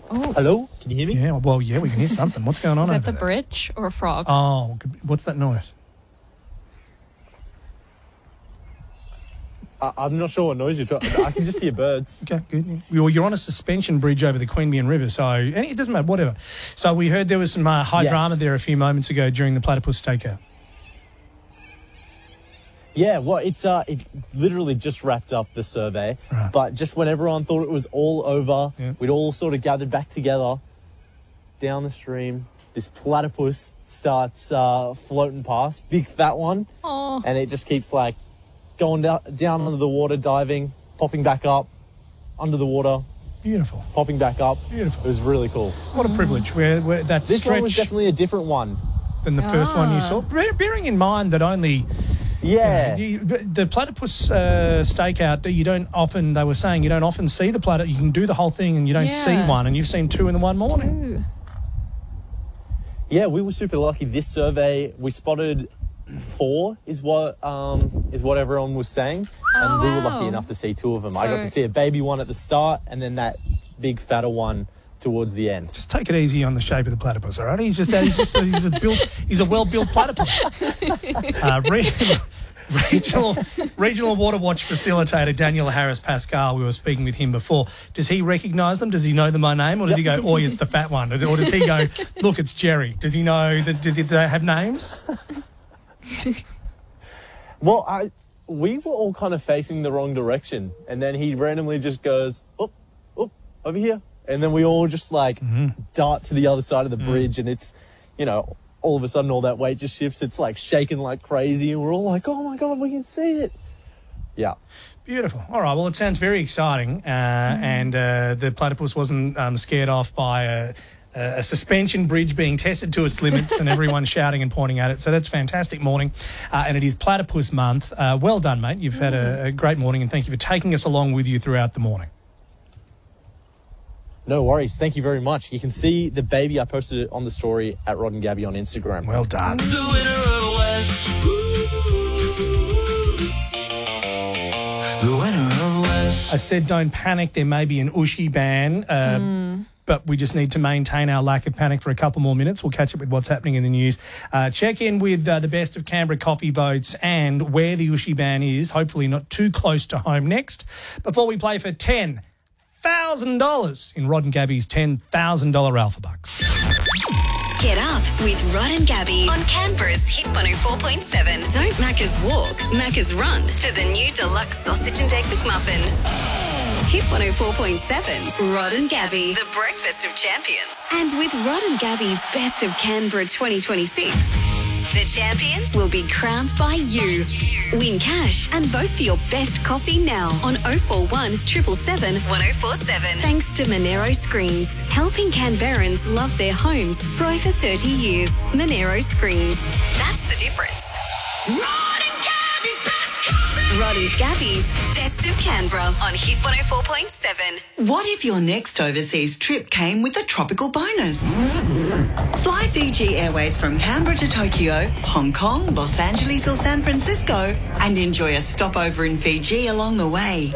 Oh. Hello? Can you hear me? Yeah, well, yeah, we can hear something. What's going on Is over that the there? bridge or a frog? Oh, what's that noise? I'm not sure what noise you're talking. I can just hear birds. Okay, good. Well, you're on a suspension bridge over the Queanbeyan River, so and it doesn't matter, whatever. So we heard there was some high Yes. drama there a few moments ago during the platypus stakeout. Yeah, well, it literally just wrapped up the survey, Right. but just when everyone thought it was all over, Yeah. we'd all sort of gathered back together down the stream. This platypus starts floating past, big fat one, Oh, and it just keeps like going down under the water, diving, popping back up, under the water, Beautiful. popping back up. Beautiful. It was really cool. What a privilege. Where that This one was stretch definitely a different one. than the first one you Ah. saw. Bearing in mind that only... Yeah. The platypus stakeout, you don't often, they were saying, you don't often see the platypus. You can do the whole thing and you don't see Yeah. one, and you've seen two in the one morning. ooh. Yeah, we were super lucky. This survey, we spotted 4 is what everyone was saying, and we were lucky wow. enough to see 2 of them. I got So- to see a baby one at the start, and then that big fatter one towards the end. Just take it easy on the shape of the platypus, all right? He's a well-built platypus. Regional Water Watch facilitator Daniel Harris Pascal, we were speaking with him before. Does he recognise them? Does he know them by name? Or does he go, oi, it's the fat one? Or does he go, look, it's Jerry? Does he know that? Do they have names? Well, we were all kind of facing the wrong direction, and then he randomly just goes, oh, over here. And then we all just like dart to the other side of the bridge, and it's, all of a sudden all that weight just shifts. It's like shaking like crazy, and we're all like, oh my God, we can see it. Yeah. Beautiful. All right. Well, it sounds very exciting. And the platypus wasn't scared off by a suspension bridge being tested to its limits and everyone shouting and pointing at it. So that's fantastic morning. And it is Platypus Month. Well done, mate. You've had a great morning, and thank you for taking us along with you throughout the morning. No worries. Thank you very much. You can see the baby. I posted it on the story at Rod and Gabby on Instagram. Well done. The winner of West. The winner of West. I said don't panic. There may be an Ushi ban, but we just need to maintain our lack of panic for a couple more minutes. We'll catch up with what's happening in the news. Check in with the best of Canberra coffee votes and where the Ushi ban is, hopefully not too close to home next, before we play for $10,000 in Rod and Gabby's $10,000 Alpha Bucks. Get up with Rod and Gabby on Canberra's Hit 104.7. Don't Macca's walk, Macca's run to the new deluxe sausage and egg McMuffin. Hit 104.7's Rod and Gabby, the breakfast of champions. And with Rod and Gabby's Best of Canberra 2026, the champions will be crowned by you. Win cash and vote for your best coffee now on 041 777 1047. Thanks to Monero Screens, helping Canberrans love their homes for over 30 years. Monero Screens. That's the difference. Rod and Gabby's best coffee. Rod and Gabby's Best of Canberra on Hit 104.7. What if your next overseas trip came with a tropical bonus? Fly Fiji Airways from Canberra to Tokyo, Hong Kong, Los Angeles or San Francisco and enjoy a stopover in Fiji along the way.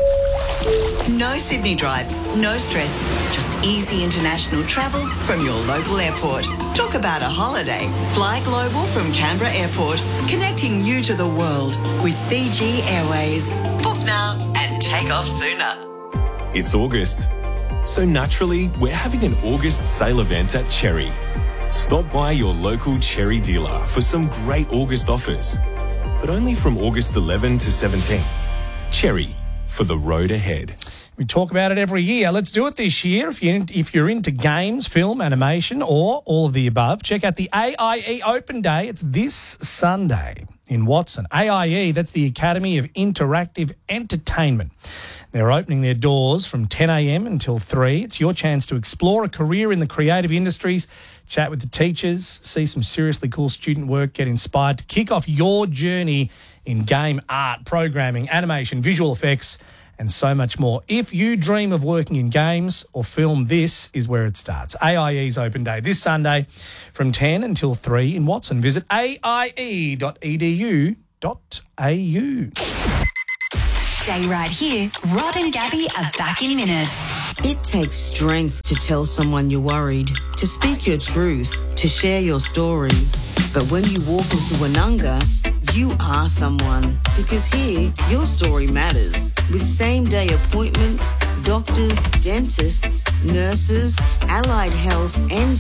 No Sydney drive, no stress, just easy international travel from your local airport. Talk about a holiday. Fly global from Canberra Airport, connecting you to the world with Fiji Airways. Book now and take off sooner. It's August, so naturally we're having an August sale event at Cherry. Stop by your local Cherry dealer for some great August offers, but only from August 11 to 17. Cherry, for the road ahead. We talk about it every year. Let's do it this year. If you're into games, film, animation, or all of the above, check out the AIE Open Day. It's this Sunday in Watson. AIE, that's the Academy of Interactive Entertainment. They're opening their doors from 10 a.m. until 3. It's your chance to explore a career in the creative industries, chat with the teachers, see some seriously cool student work, get inspired to kick off your journey in game art, programming, animation, visual effects, and so much more. If you dream of working in games or film, this is where it starts. AIE's Open Day this Sunday from 10 until 3 in Watson. Visit aie.edu.au. Stay right here. Rod and Gabby are back in minutes. It takes strength to tell someone you're worried, to speak your truth, to share your story. But when you walk into Anunga, you are someone, because here, your story matters. With same-day appointments, doctors, dentists, nurses, allied health and